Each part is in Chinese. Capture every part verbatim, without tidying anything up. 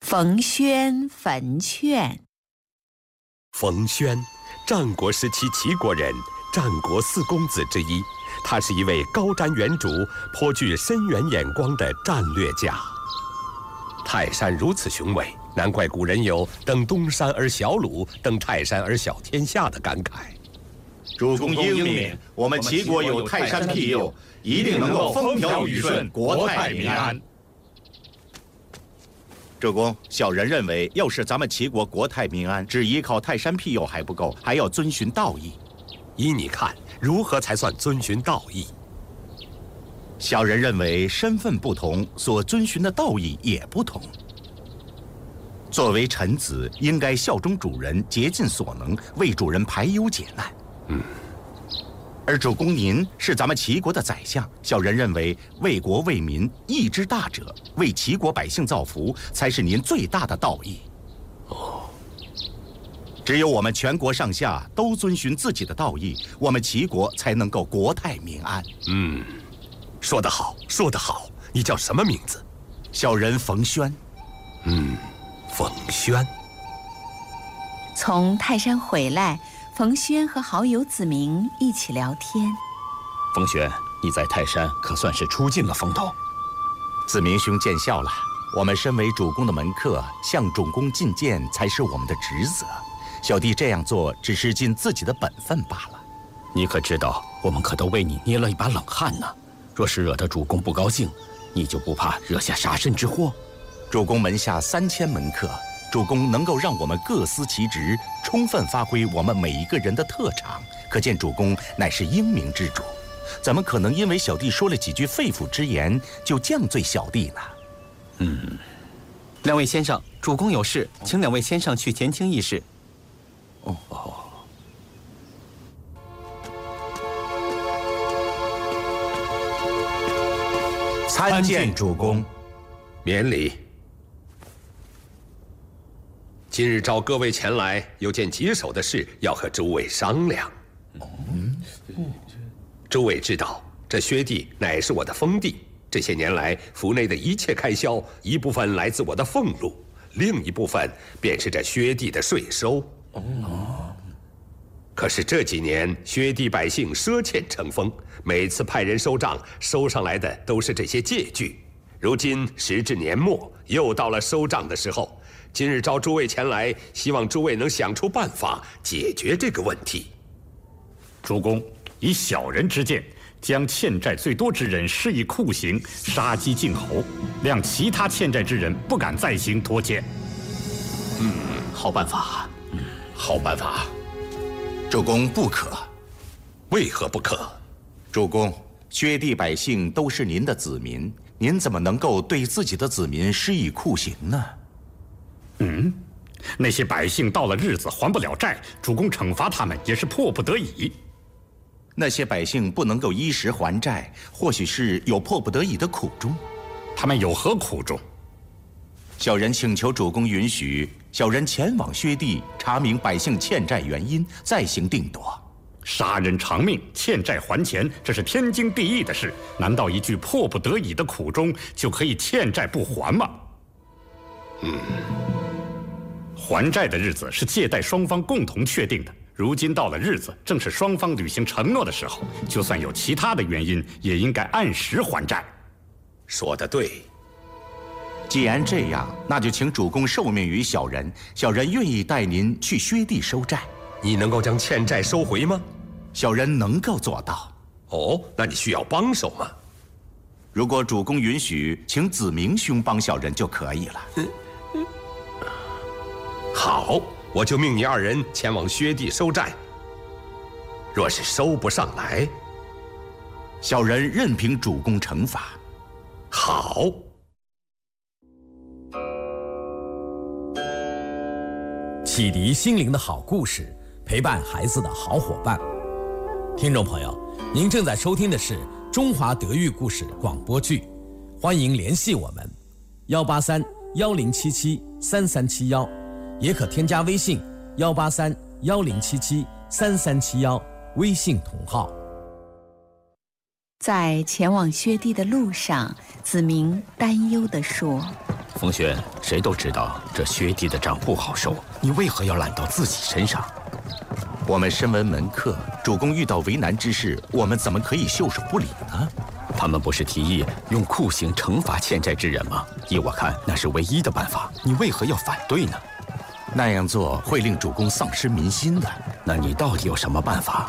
冯轩坟券。 冯轩，战国时期齐国人，战国四公子之一。他是一位高瞻远瞩、颇具深远眼光的战略家。泰山如此雄伟，难怪古人有“登东山而小鲁，登泰山而小天下”的感慨。 主公英明，我们齐国有泰山庇佑，一定能够风调雨顺，国泰民安。主公，小人认为，要是咱们齐国国泰民安，只依靠泰山庇佑还不够，还要遵循道义。 依你看，如何才算遵循道义？ 小人认为，身份不同，所遵循的道义也不同。作为臣子，应该效忠主人，竭尽所能为主人排忧解难。嗯。而主公您是咱们齐国的宰相，小人认为，为国为民，义之大者，为齐国百姓造福，才是您最大的道义。哦。只有我们全国上下都遵循自己的道义，我们齐国才能够国泰民安。 嗯，说得好，说得好。你叫什么名字？ 小人冯轩。 嗯，冯轩。 从泰山回来，冯轩和好友子明一起聊天。 冯轩，你在泰山可算是出尽了风头。 子明兄见笑了。我们身为主公的门客，向主公进谏才是我们的职责。小弟这样做只是尽自己的本分罢了。 你可知道，我们可都为你捏了一把冷汗呢。若是惹得主公不高兴，你就不怕惹下杀身之祸？ 主公门下三千门客，主公能够让我们各司其职，充分发挥我们每一个人的特长，可见主公乃是英明之主。怎么可能因为小弟说了几句肺腑之言就降罪小弟呢？ 嗯，两位先生，主公有事，请两位先生去前厅议事。哦哦。 参见主公。 免礼。今日召各位前来，有件棘手的事要和诸位商量。嗯，诸位知道，这薛地乃是我的封地。这些年来，府内的一切开销，一部分来自我的俸禄，另一部分便是这薛地的税收。哦。可是这几年，薛地百姓赊欠成风，每次派人收账，收上来的都是这些借据。如今时至年末，又到了收账的时候。今日召诸位前来，希望诸位能想出办法解决这个问题。 主公，以小人之见，将欠债最多之人施以酷刑，杀鸡儆猴，谅其他欠债之人不敢再行拖欠。 嗯，好办法。 嗯，好办法。 主公不可。 为何不可？ 主公，薛地百姓都是您的子民，您怎么能够对自己的子民施以酷刑呢？ 嗯，那些百姓到了日子还不了债，主公惩罚他们也是迫不得已。 那些百姓不能够依时还债，或许是有迫不得已的苦衷。 他们有何苦衷？ 小人请求主公允许，小人前往薛地查明百姓欠债原因，再行定夺。 杀人偿命，欠债还钱，这是天经地义的事。难道一句迫不得已的苦衷就可以欠债不还吗？嗯。还债的日子是借贷双方共同确定的，如今到了日子，正是双方履行承诺的时候，就算有其他的原因，也应该按时还债。 说得对。 既然这样，那就请主公受命于小人，小人愿意带您去薛地收债。 你能够将欠债收回吗？ 小人能够做到。 哦，那你需要帮手吗？ 如果主公允许，请子明兄帮小人就可以了。嗯好，我就命你二人前往薛地收债。若是收不上来， 小人任凭主公惩罚。 好。 启迪心灵的好故事，陪伴孩子的好伙伴。听众朋友，您正在收听的是中华德育故事广播剧，欢迎联系我们幺八三幺零七七三三七幺。也可添加微信幺八三幺零七七三三七幺，微信同号。 在前往薛地的路上，子明担忧地说：“ 冯轩，谁都知道这薛地的账不好收，你为何要揽到自己身上？ 我们身为门客，主公遇到为难之事，我们怎么可以袖手不理呢？ 他们不是提议用酷刑惩罚欠债之人吗？依我看，那是唯一的办法。你为何要反对呢？ 那样做会令主公丧失民心的。 那你到底有什么办法？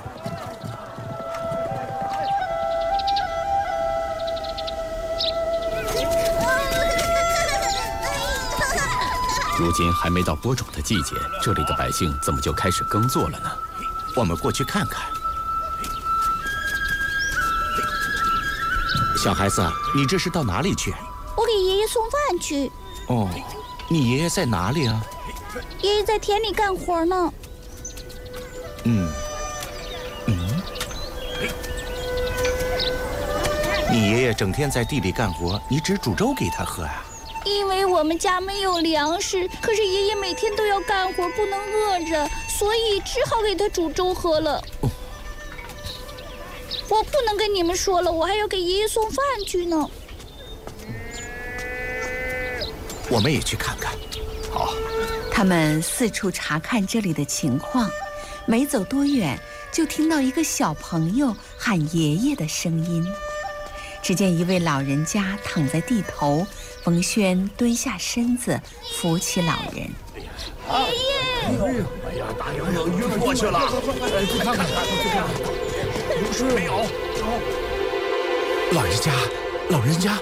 如今还没到播种的季节，这里的百姓怎么就开始耕作了呢？ 我们过去看看。小孩子，你这是到哪里去？ 我给爷爷送饭去。 哦，你爷爷在哪里啊？ 爷爷在田里干活呢。 嗯，嗯。你爷爷整天在地里干活，你只煮粥给他喝啊？ 因为我们家没有粮食，可是爷爷每天都要干活，不能饿着，所以只好给他煮粥喝了。哦，我不能跟你们说了，我还要给爷爷送饭去呢。 我们也去看看。 好。 他们四处查看这里的情况，没走多远，就听到一个小朋友喊爷爷的声音。只见一位老人家躺在地头，冯轩蹲下身子扶起老人。 爷爷！ 哎呀，大娘娘晕过去了！ 哎，去看看，去看看，有事没有？ 老人家，老人家，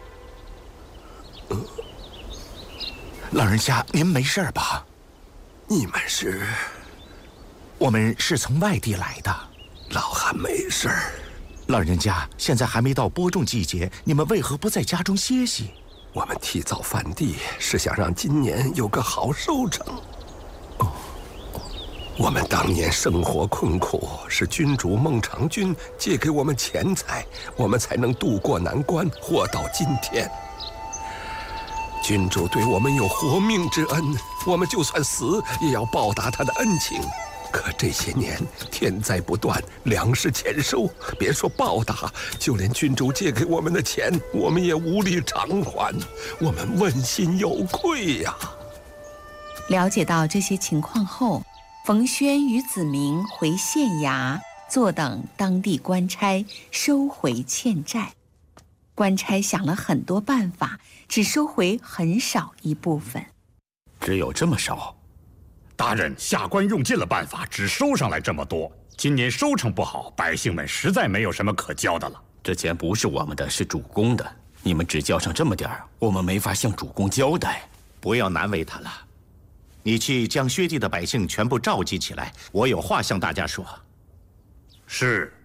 呃，老人家，您没事吧？ 你们是？ 我们是从外地来的。 老汉没事儿。 老人家，现在还没到播种季节，你们为何不在家中歇息？ 我们提早翻地，是想让今年有个好收成。哦，我们当年生活困苦，是君主孟尝君借给我们钱财，我们才能渡过难关，活到今天。君主对我们有活命之恩，我们就算死也要报答他的恩情。可这些年天灾不断，粮食欠收，别说报答，就连君主借给我们的钱，我们也无力偿还，我们问心有愧呀。 了解到这些情况后，冯轩与子明回县衙，坐等当地官差收回欠债。官差想了很多办法，只收回很少一部分。 只有这么少？ 大人，下官用尽了办法，只收上来这么多。今年收成不好，百姓们实在没有什么可交的了。 这钱不是我们的，是主公的。你们只交上这么点儿，我们没法向主公交代。 不要难为他了，你去将薛地的百姓全部召集起来，我有话向大家说。 是。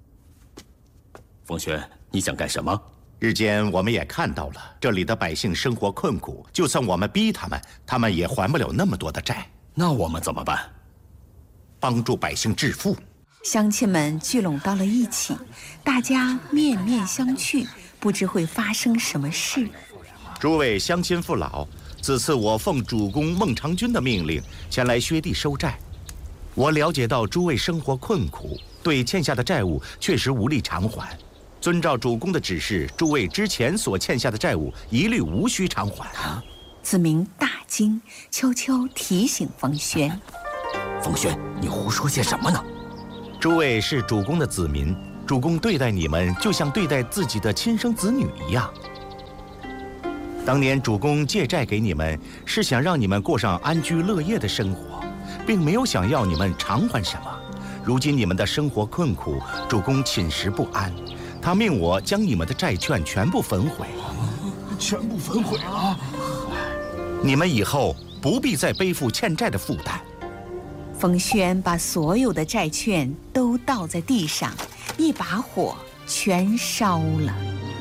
冯轩，你想干什么？ 日间我们也看到了，这里的百姓生活困苦，就算我们逼他们，他们也还不了那么多的债。 那我们怎么办？ 帮助百姓致富。 乡亲们聚拢到了一起，大家面面相觑，不知会发生什么事。 诸位乡亲父老，此次我奉主公孟尝君的命令前来薛地收债。我了解到诸位生活困苦，对欠下的债务确实无力偿还。遵照主公的指示，诸位之前所欠下的债务一律无需偿还。啊！ 子明大惊，悄悄提醒冯轩：“ 冯轩，你胡说些什么呢？ 诸位是主公的子民，主公对待你们就像对待自己的亲生子女一样。当年主公借债给你们，是想让你们过上安居乐业的生活，并没有想要你们偿还什么。如今你们的生活困苦，主公寝食不安，他命我将你们的债券全部焚毁。 全部焚毁了。 你们以后不必再背负欠债的负担。” 冯轩把所有的债券都倒在地上，一把火全烧了。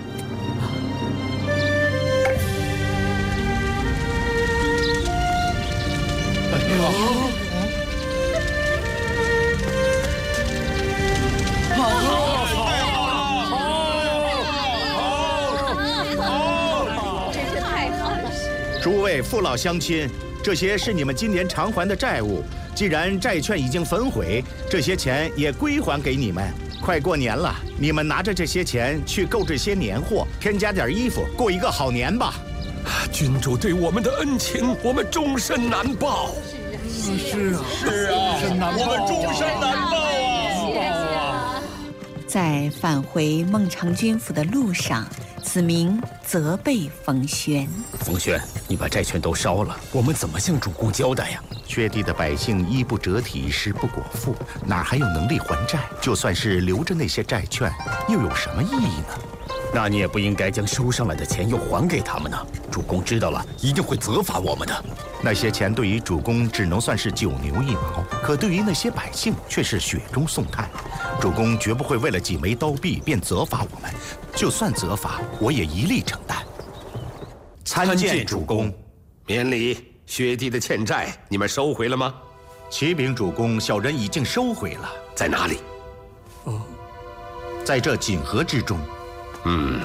诸位父老乡亲，这些是你们今年偿还的债务。既然债券已经焚毁，这些钱也归还给你们。快过年了，你们拿着这些钱去购置些年货，添加点衣服，过一个好年吧。 君主对我们的恩情，我们终身难报。 是啊， 是啊，我们终身难报啊！ 在返回孟尝君府的路上，子明责备冯轩。 冯轩，你把债券都烧了，我们怎么向主公交代呀？ 薛地的百姓衣不遮体，食不果腹，哪还有能力还债？就算是留着那些债券，又有什么意义呢？ 那你也不应该将收上来的钱又还给他们呢。主公知道了，一定会责罚我们的。 那些钱对于主公只能算是九牛一毛，可对于那些百姓却是雪中送炭。主公绝不会为了几枚刀币便责罚我们，就算责罚，我也一力承担。 参见主公。免礼。薛地的欠债，你们收回了吗？ 启禀主公，小人已经收回了。 在哪里？ 哦，在这锦盒之中。 嗯。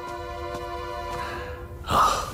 啊。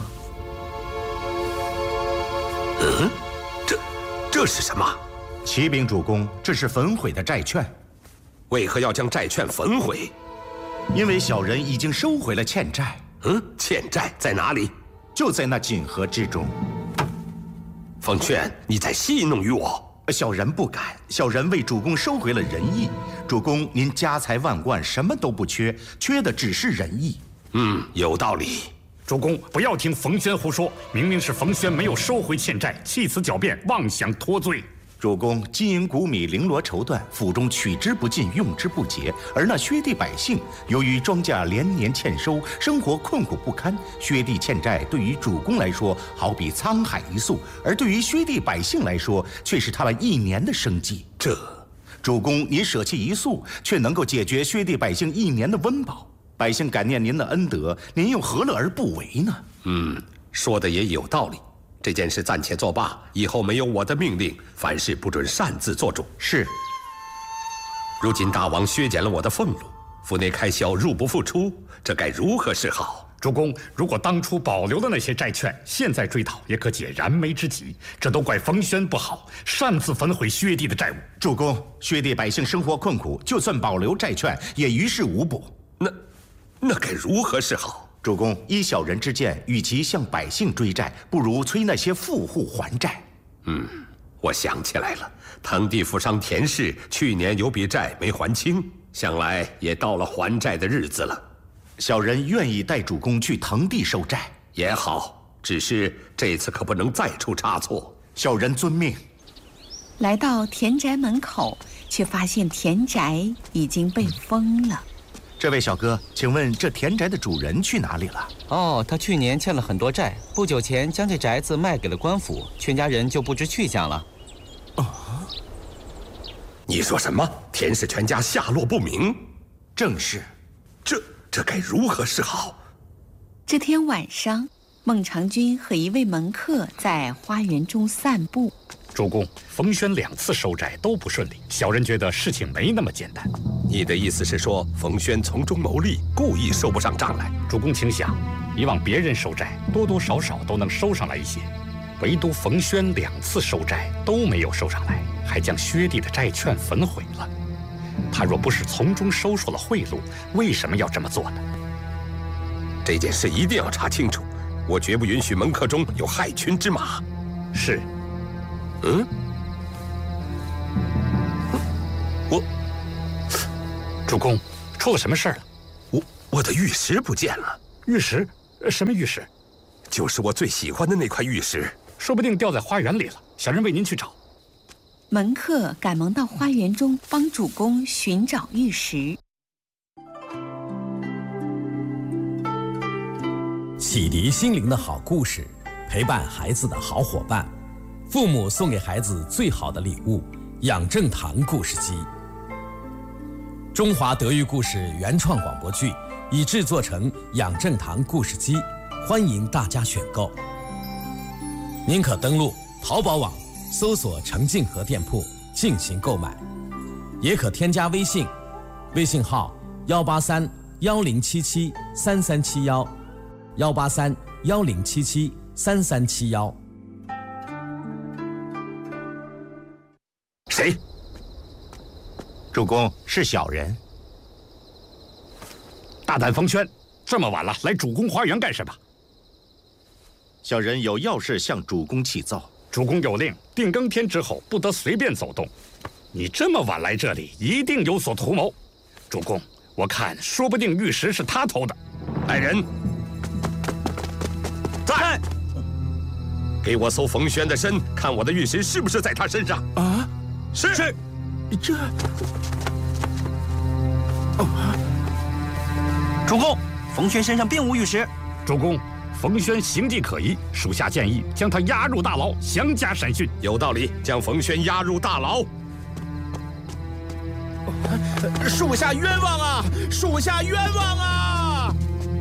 嗯，这这是什么？ 启禀主公，这是焚毁的债券。 为何要将债券焚毁？ 因为小人已经收回了欠债。 嗯，欠债在哪里？ 就在那锦盒之中。 冯轩，你在戏弄于我。 小人不敢，小人为主公收回了仁义。主公，您家财万贯，什么都不缺，缺的只是仁义。 嗯，有道理。 主公，不要听冯轩胡说，明明是冯轩没有收回欠债，弃此狡辩，妄想脱罪。 主公，金银谷米绫罗绸缎，府中取之不尽，用之不竭。而那薛地百姓，由于庄稼连年欠收，生活困苦不堪。薛地欠债对于主公来说，好比沧海一粟；而对于薛地百姓来说，却是他们一年的生计。 这， 主公，您舍弃一粟，却能够解决薛地百姓一年的温饱。百姓感念您的恩德，您又何乐而不为呢？ 嗯，说的也有道理。这件事暂且作罢，以后没有我的命令，凡事不准擅自做主。 是。 如今大王削减了我的俸禄，府内开销入不敷出，这该如何是好？ 主公，如果当初保留的那些债券，现在追讨也可解燃眉之急。这都怪冯轩不好，擅自焚毁薛地的债务。 主公，薛地百姓生活困苦，就算保留债券，也于事无补。 那，那该如何是好？ 主公，依小人之见，与其向百姓追债，不如催那些富户还债。 嗯，我想起来了，腾地府上田氏去年有笔债没还清，想来也到了还债的日子了。 小人愿意带主公去腾地收债。 也好，只是这次可不能再出差错。 小人遵命。 来到田宅门口，却发现田宅已经被封了。 这位小哥，请问这田宅的主人去哪里了？ 哦，他去年欠了很多债，不久前将这宅子卖给了官府，全家人就不知去向了。 啊！你说什么？田氏全家下落不明？ 正是。 这这该如何是好？ 这天晚上，孟尝君和一位门客在花园中散步。 主公，冯轩两次收债都不顺利，小人觉得事情没那么简单。 你的意思是说，冯轩从中牟利，故意收不上账来？ 主公，请想，以往别人收债多多少少都能收上来一些，唯独冯轩两次收债都没有收上来，还将薛地的债券焚毁了。他若不是从中收受了贿赂，为什么要这么做呢？ 这件事一定要查清楚，我绝不允许门客中有害群之马。 是。 嗯，我， 主公，出了什么事了？ 我我的玉石不见了。 玉石？什么玉石？ 就是我最喜欢的那块玉石， 说不定掉在花园里了。小人为您去找。 门客赶忙到花园中帮主公寻找玉石。 启迪心灵的好故事，陪伴孩子的好伙伴。父母送给孩子最好的礼物——养正堂故事机。中华德育故事原创广播剧已制作成养正堂故事机，欢迎大家选购。您可登录淘宝网搜索程静和店铺进行购买，也可添加微信，微信号幺八三幺零七七三三七幺，幺八三幺零七七三三七幺。 谁？ 主公，是小人。 大胆冯轩，这么晚了来主公花园干什么？ 小人有要事向主公启奏。 主公有令，定更天之后不得随便走动。你这么晚来这里，一定有所图谋。主公，我看说不定玉石是他偷的。 来人，在，给我搜冯轩的身，看我的玉石是不是在他身上。 啊， 是是， 这。 哦，主公，冯轩身上并无玉石。 主公。冯轩行迹可疑，属下建议将他押入大牢，详加审讯。 有道理，将冯轩押入大牢。 属下冤枉啊！属下冤枉啊！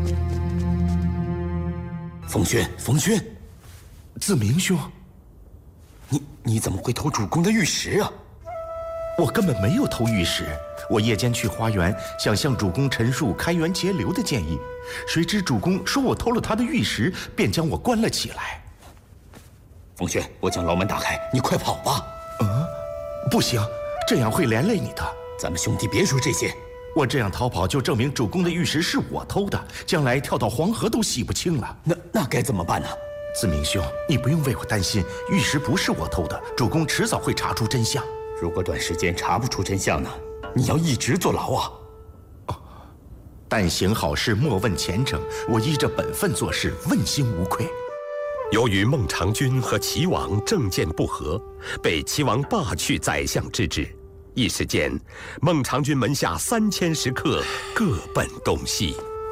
冯轩，冯轩， 子明兄， 你你怎么会偷主公的玉石啊？ 我根本没有偷玉石，我夜间去花园，想向主公陈述开源节流的建议，谁知主公说我偷了他的玉石，便将我关了起来。 冯轩，我将牢门打开，你快跑吧。 嗯，不行，这样会连累你的。 咱们兄弟别说这些， 我这样逃跑就证明主公的玉石是我偷的，将来跳到黄河都洗不清了。 那那该怎么办呢？ 子明兄，你不用为我担心，玉石不是我偷的，主公迟早会查出真相。 如果短时间查不出真相呢？你要一直坐牢啊！ 哦，但行好事，莫问前程。我依着本分做事，问心无愧。 由于孟尝君和齐王政见不合，被齐王罢去宰相之职。一时间，孟尝君门下三千食客各奔东西。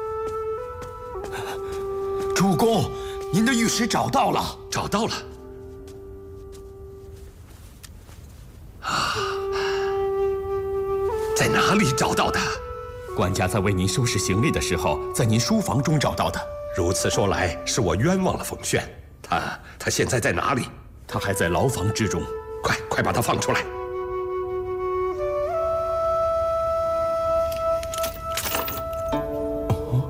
主公，您的玉石找到了， 找到了。啊，在哪里找到的？ 管家在为您收拾行李的时候，在您书房中找到的。 如此说来，是我冤枉了冯轩。他他现在在哪里？ 他还在牢房之中。 快快把他放出来！ 哦，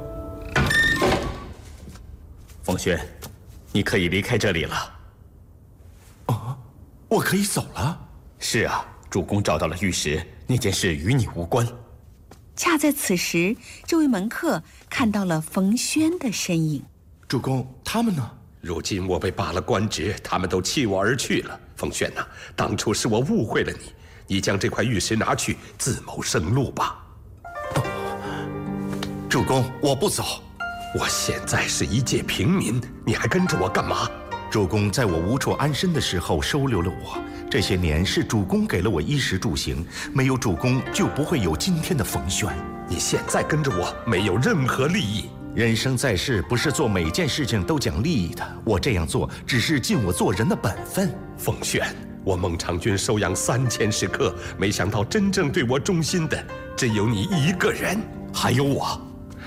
冯轩，你可以离开这里了。 哦，我可以走了？ 是啊，主公找到了玉石，那件事与你无关。 恰在此时，这位门客看到了冯轩的身影。 主公，他们呢？ 如今我被罢了官职，他们都弃我而去了。冯轩呐、啊，当初是我误会了你，你将这块玉石拿去，自谋生路吧。 哦、主公，我不走。 我现在是一介平民，你还跟着我干嘛？ 主公在我无处安身的时候收留了我，这些年是主公给了我衣食住行，没有主公就不会有今天的冯轩。 你现在跟着我，没有任何利益。 人生在世，不是做每件事情都讲利益的。我这样做，只是尽我做人的本分。 冯轩，我孟尝君收养三千食客，没想到真正对我忠心的只有你一个人， 还有我。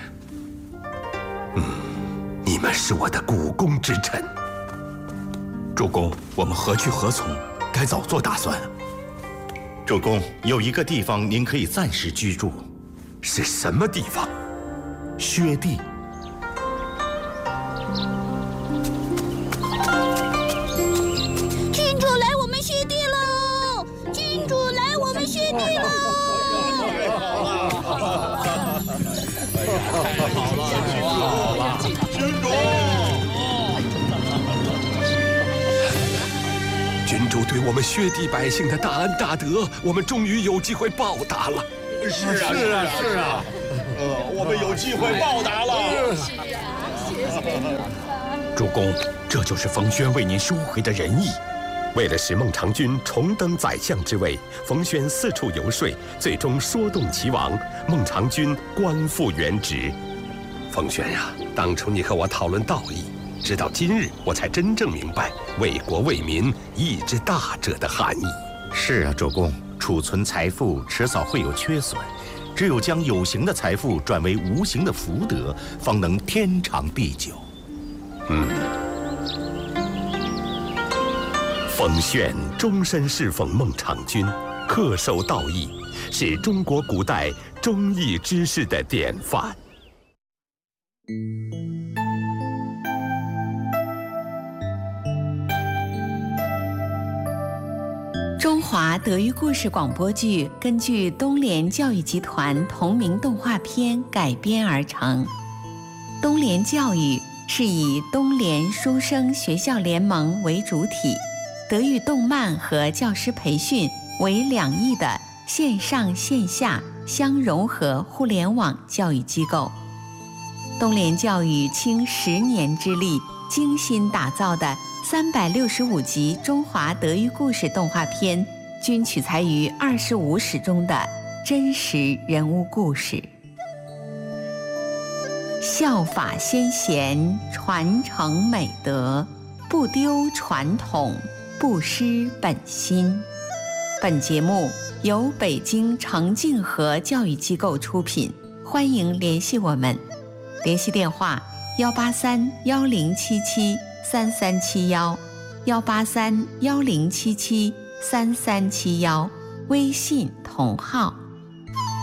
嗯，你们是我的股肱之臣。 主公，我们何去何从？该早做打算。 主公，有一个地方您可以暂时居住。 是什么地方？ 薛地。 郡主来我们薛地喽！郡主来我们薛地喽！ 太好了，太好了，郡主！ 君主对我们薛地百姓的大恩大德，我们终于有机会报答了。 是啊，是啊，是啊，呃，我们有机会报答了。 是啊，谢谢你们。 主公，这就是冯轩为您收回的仁义。 为了使孟尝君重登宰相之位，冯轩四处游说，最终说动齐王，孟尝君官复原职。冯轩呀、啊，当初你和我讨论道义，直到今日我才真正明白为国为民、义之大者的含义。 是啊，主公，储存财富迟早会有缺损，只有将有形的财富转为无形的福德，方能天长地久。 嗯。冯轩终身侍奉孟尝君，恪守道义，是中国古代忠义之士的典范。 中华德育故事广播剧根据东联教育集团同名动画片改编而成。东联教育是以东联书生学校联盟为主体，德育动漫和教师培训为两翼的线上线下相融合互联网教育机构。东联教育倾十年之力精心打造的三百六十五集中华德育故事动画片，均取材于二十五史中的真实人物故事。效法先贤，传承美德，不丢传统，不失本心。本节目由北京程敬和教育机构出品，欢迎联系我们。联系电话：幺八三幺零七七三三七幺，幺八三幺零七七三三七幺，微信同号。